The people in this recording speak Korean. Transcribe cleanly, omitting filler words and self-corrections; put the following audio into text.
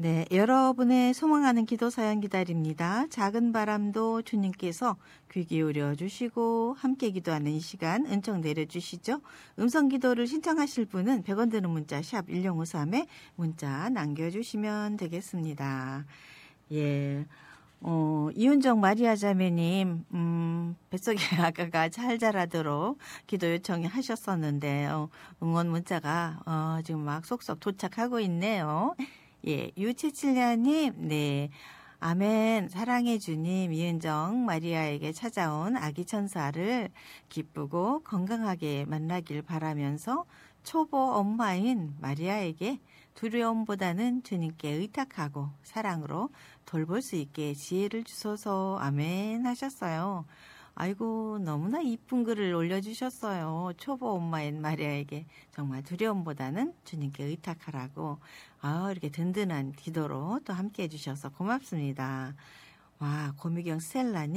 네, 여러분의 소망하는 기도 사연 기다립니다. 작은 바람도 주님께서 귀 기울여 주시고 함께 기도하는 이 시간 은총 내려주시죠. 음성 기도를 신청하실 분은 100원 드는 문자 샵 1053에 문자 남겨주시면 되겠습니다. 예. 이윤정 마리아 자매님, 뱃속의 아가가 잘 자라도록 기도 요청을 하셨었는데, 응원 문자가, 지금 막 속속 도착하고 있네요. 예, 유채칠냐님, 네. 아멘. 사랑해 주님, 이은정 마리아에게 찾아온 아기 천사를 기쁘고 건강하게 만나길 바라면서 초보 엄마인 마리아에게 두려움보다는 주님께 의탁하고 사랑으로 돌볼 수 있게 지혜를 주소서. 아멘 하셨어요. 아이고, 너무나 이쁜 글을 올려주셨어요. 초보 엄마인 마리아에게 정말 두려움보다는 주님께 의탁하라고. 이렇게 든든한 기도로 또 함께 해주셔서 고맙습니다. 와, 고미경 스텔라님.